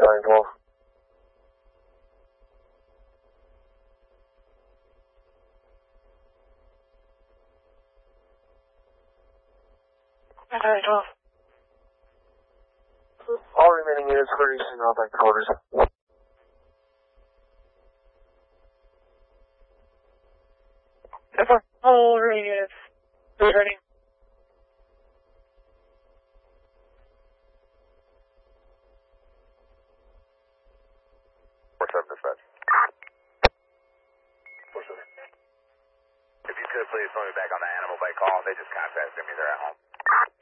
912. All remaining units for Eastern Route back to quarters. All remaining units. Returning. 47 dispatch. 47. If you could please phone me back on the animal bite call. They just contacted me. They're at home.